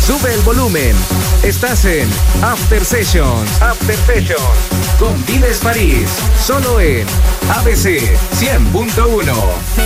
Sube el volumen. Estás en After Sessions. After Sessions. Con Vives París. Solo en ABC 100.1.